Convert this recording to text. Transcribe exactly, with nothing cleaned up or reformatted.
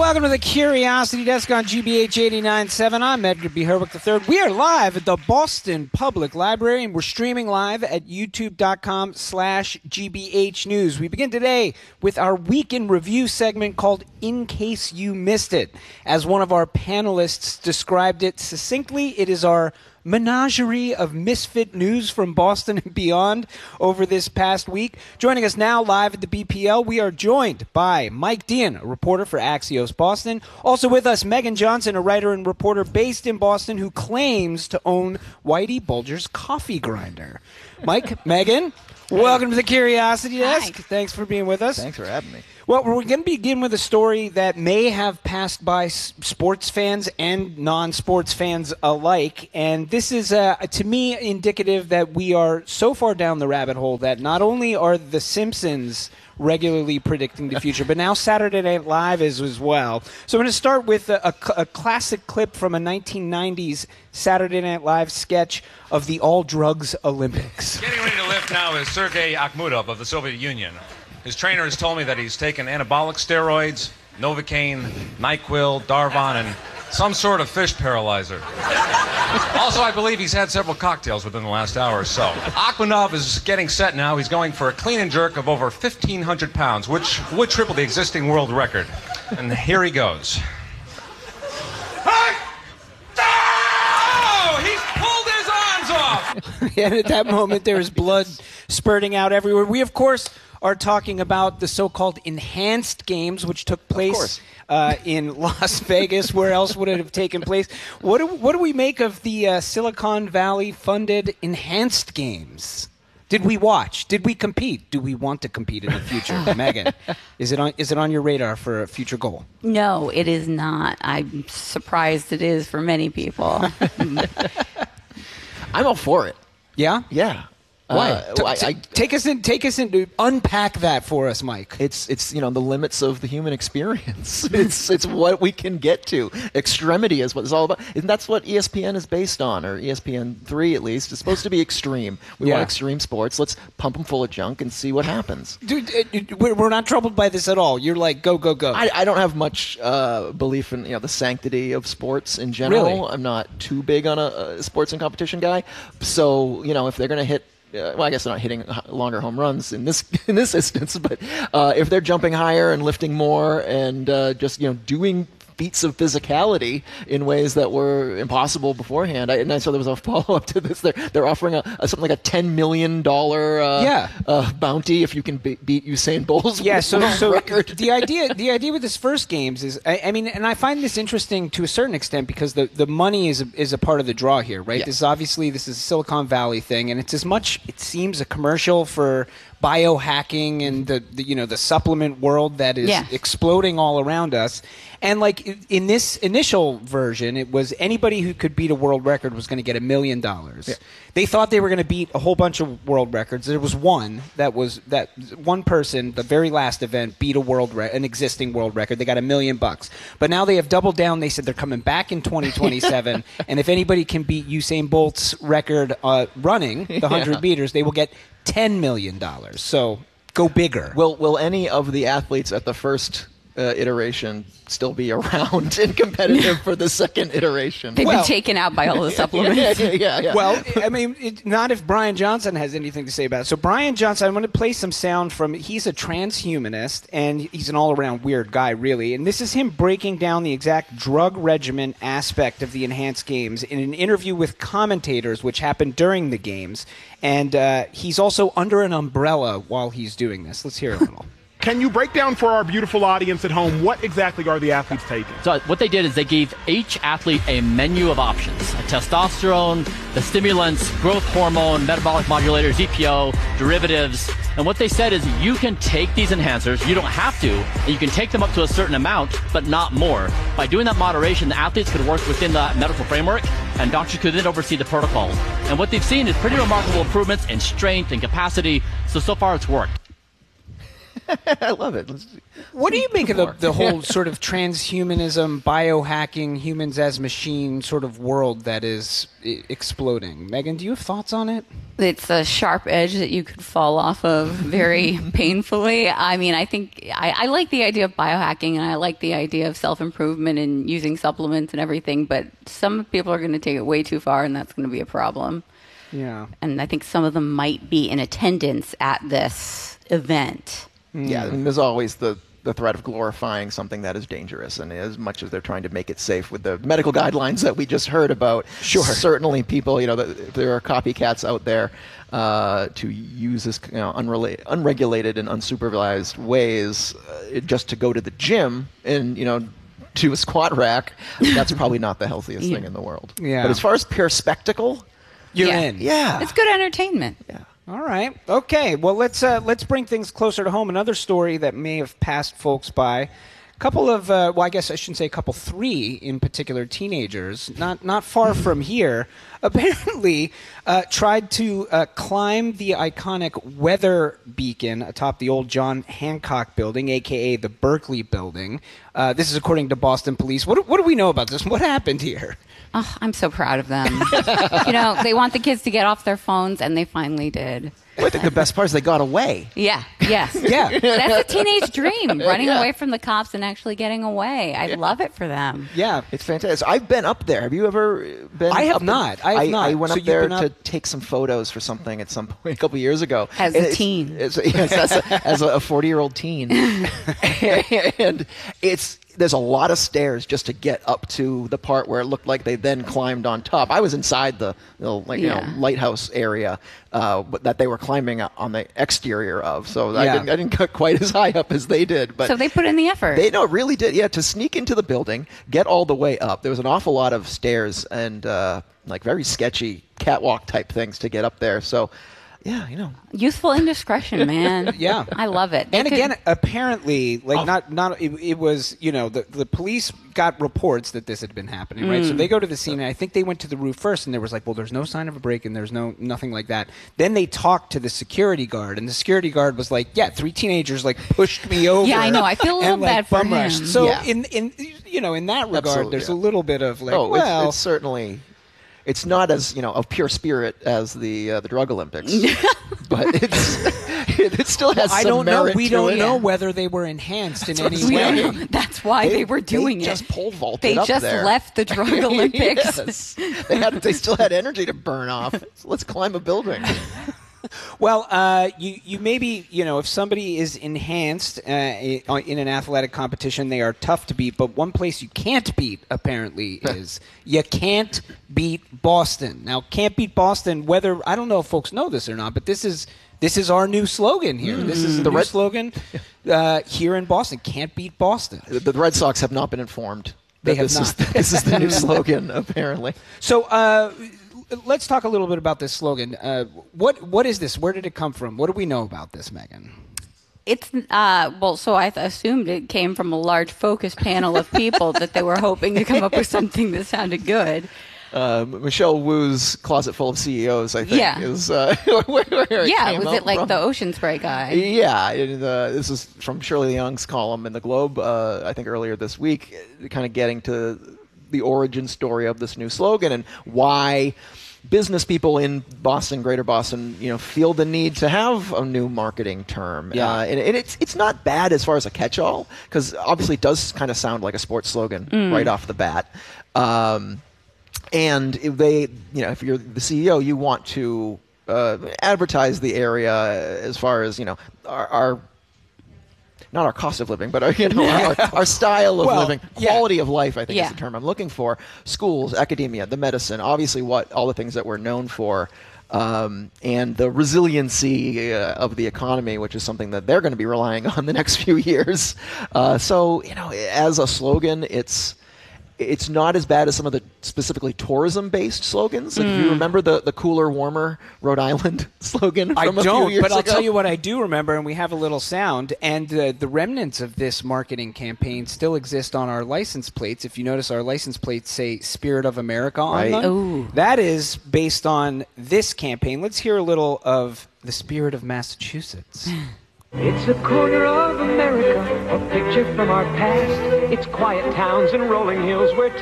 welcome to the Curiosity Desk on G B H eighty-nine point seven. I'm Edgar B. Herwick the third. We are live at the Boston Public Library, and we're streaming live at youtube.com slash GBH News. We begin today with our Week in Review segment called In Case You Missed It. As one of our panelists described it succinctly, it is our menagerie of misfit news from Boston and beyond over this past week. Joining us now live at the B P L, we are joined by Mike Dean, a reporter for Axios Boston. Also with us, Megan Johnson, a writer and reporter based in Boston who claims to own Whitey Bulger's coffee grinder. Mike, Megan, welcome to the Curiosity Desk. Hi. Thanks for being with us. Thanks for having me. Well, we're going to begin with a story that may have passed by s- sports fans and non-sports fans alike. And this is, uh, to me, indicative that we are so far down the rabbit hole that not only are The Simpsons regularly predicting the future, but now Saturday Night Live is as well. So I'm going to start with a, a, a classic clip from a nineteen nineties Saturday Night Live sketch of the All-Drugs Olympics. Getting ready to lift now is Sergei Akhmudov of the Soviet Union. His trainer has told me that he's taken anabolic steroids, Novocaine, NyQuil, Darvon, and some sort of fish paralyzer. Also, I believe he's had several cocktails within the last hour or so. Akhmudov is getting set now. He's going for a clean and jerk of over fifteen hundred pounds, which would triple the existing world record. And here he goes. Oh! He's pulled his arms off! And at that moment, there is blood spurting out everywhere. We, of course, are talking about the so-called enhanced games, which took place uh, in Las Vegas. Where else would it have taken place? What do, what do we make of the uh, Silicon Valley-funded enhanced games? Did we watch? Did we compete? Do we want to compete in the future? Megan, is it on, is it on your radar for a future goal? No, it is not. I'm surprised it is for many people. I'm all for it. Yeah? Yeah. Why? Uh, T- I, t- I, take us in. Take us in. Unpack that for us, Mike. it's it's you know the limits of the human experience. it's it's what we can get to. Extremity is what it's all about, and that's what E S P N is based on, or E S P N three at least. It's supposed to be extreme. We Yeah. want extreme sports. Let's pump them full of junk and see what happens. Dude, it, it, we're we're not troubled by this at all. You're like, go, go, go. I, I don't have much uh, belief in you know the sanctity of sports in general. Really? I'm not too big on a, a sports and competition guy. So you know if they're going to hit. Uh, well, I guess they're not hitting longer home runs in this in this instance, but uh, if they're jumping higher and lifting more and uh, just you know doing feats of physicality in ways that were impossible beforehand, I, and I saw there was a follow up to this. They're they're offering a, a something like a ten million dollar uh, Yeah. uh, bounty if you can be- beat Usain Bolt's Yeah, so, world so record. the idea the idea with this first games is, I, I mean, and I find this interesting to a certain extent because the, the money is a, is a part of the draw here, right? Yeah. This is obviously this is a Silicon Valley thing, and it's as much it seems a commercial for biohacking and the, the you know the supplement world that is Yeah. exploding all around us. And like i- in this initial version, it was anybody who could beat a world record was going to get a million dollars. They thought they were going to beat a whole bunch of world records. There was one that was that one person, the very last event, beat a world re- an existing world record. They got a million bucks. But now they have doubled down. They said they're coming back in twenty twenty-seven, and if anybody can beat Usain Bolt's record uh, running the one hundred Yeah. meters, they will get ten million dollars. So go bigger. Will will any of the athletes at the first uh, iteration still be around and competitive for the second iteration? They've Well- been taken out by all the supplements. yeah, yeah, yeah, yeah. Well, I mean, it, not if Brian Johnson has anything to say about it. So Brian Johnson, I'm going to play some sound from, he's a transhumanist, and he's an all-around weird guy, really. And this is him breaking down the exact drug regimen aspect of the enhanced games in an interview with commentators, which happened during the games. And uh, he's also under an umbrella while he's doing this. Let's hear a little. Can you break down for our beautiful audience at home what exactly are the athletes taking? So what they did is they gave each athlete a menu of options: testosterone, the stimulants, growth hormone, metabolic modulators, E P O, derivatives. And what they said is you can take these enhancers, you don't have to, and you can take them up to a certain amount, but not more. By doing that moderation, the athletes could work within the medical framework, and doctors could then oversee the protocols. And what they've seen is pretty remarkable improvements in strength and capacity, so so far it's worked. I love it. Let's, What do you make of the, more. the whole sort of transhumanism, biohacking, humans as machine sort of world that is I- exploding? Megan, do you have thoughts on it? It's a sharp edge that you could fall off of very painfully. I mean, I think I, I like the idea of biohacking, and I like the idea of self-improvement and using supplements and everything, but some people are going to take it way too far, and that's going to be a problem. Yeah. And I think some of them might be in attendance at this event. Yeah, I mean, there's always the, the threat of glorifying something that is dangerous. And as much as they're trying to make it safe with the medical guidelines that we just heard about, sure. certainly people, you know, the, there are copycats out there uh, to use this you know, unrela- unregulated and unsupervised ways uh, just to go to the gym and, you know, to a squat rack. That's probably not the healthiest Yeah. thing in the world. Yeah. But as far as pure spectacle, You're Yeah. in. yeah. It's good entertainment. Yeah. All right. Okay. Well, let's uh, let's bring things closer to home. Another story that may have passed folks by. A couple of, uh, well, I guess I shouldn't say a couple, three in particular teenagers, not not far from here, apparently uh, tried to uh, climb the iconic weather beacon atop the old John Hancock building, a k a the Berkeley building. Uh, this is according to Boston police. What, do- what do we know about this? What happened here? Oh, I'm so proud of them. You know, they want the kids to get off their phones, and they finally did. I think the best part is they got away. Yeah, yes. Yeah. That's a teenage dream, running Yeah. away from the cops and actually getting away. I love it for them. Yeah. It's fantastic. I've been up there. Have you ever been? I have up there? not. I have not. I went So up you've there been to up- take some photos for something at some point a couple years ago. As And a it's- teen. it's- yes, as a, as a forty-year-old teen, and it's there's a lot of stairs just to get up to the part where it looked like they then climbed on top. I was inside the, the like you Yeah. know lighthouse area, uh, but that they were climbing on the exterior of. So I Yeah. didn't I didn't get quite as high up as they did. But So they put in the effort. they no, it really did. Yeah, to sneak into the building, get all the way up. There was an awful lot of stairs and uh, like very sketchy catwalk type things to get up there. So, yeah, you know, Youthful indiscretion, man. Yeah. I love it. They And could- again, apparently, like Oh. not not it, it was you know the the police got reports that this had been happening, right? So Mm. they go to the scene, and I think they went to the roof first, and there was like, well, there's no sign of a break, and there's no nothing like that. Then they talked to the security guard, and the security guard was like, yeah, three teenagers like pushed me over. Yeah, I know. I feel a little and, like, bad for bum rushed. him. So Yeah. in in you know in that regard, Absolutely, there's yeah. a little bit of like, oh, well, it's, it's certainly. It's not as you know of pure spirit as the uh, the drug Olympics, but it's it still has I some don't know. merit We to don't it. know whether they were enhanced in what any I'm We way. don't know. That's why they, were doing they it. just pole vaulted They up just there. left the drug Olympics. Yes. They had they still had energy to burn off. So let's climb a building. Well, uh, you you maybe you know if somebody is enhanced uh, i- in an athletic competition, they are tough to beat. But one place you can't beat apparently is you can't beat Boston. Now, can't beat Boston. Whether I don't know if folks know this or not, but this is this is our new slogan here. This is the, The new Red- slogan uh, here in Boston. Can't beat Boston. The, the Red Sox have not been informed. They that have this not. Is, this is the new slogan, apparently. So. Uh, Let's talk a little bit about this slogan. Uh, what what is this? Where did it come from? What do we know about this, Megan? It's uh well, so I th- assumed it came from a large focus panel of people that they were hoping to come up with something that sounded good. Uh, Michelle Wu's closet full of C E Os, I think, Yeah. is uh, where, where it Yeah, came was out it like from. the ocean spray guy? Yeah, and, uh, this is from Shirley Young's column in the Globe, uh, I think earlier this week, kind of getting to the origin story of this new slogan and why business people in Boston, Greater Boston, you know, feel the need to have a new marketing term. Yeah. Uh, and, and it's it's not bad as far as a catch-all, because obviously it does kind of sound like a sports slogan right off the bat. Um, and if they, you know, if you're the C E O, you want to uh, advertise the area as far as, you know, our, our not our cost of living, but our, you know, our, our style of Well, living, yeah. quality of life, I think Yeah. is the term I'm looking for. Schools, academia, the medicine, obviously what all the things that we're known for, um, and the resiliency uh, of the economy, which is something that they're going to be relying on the next few years. Uh, so, you know, as a slogan, it's it's not as bad as some of the specifically tourism-based slogans. Like, if you remember the, the cooler, warmer Rhode Island slogan I from a don't, few years but I'll ago? tell you what I do remember, and we have a little sound, and uh, the remnants of this marketing campaign still exist on our license plates. If you notice, our license plates say Spirit of America on Right. them. Ooh. That is based on this campaign. Let's hear a little of the Spirit of Massachusetts. It's a corner of America, a picture from our past. It's quiet towns and rolling hills where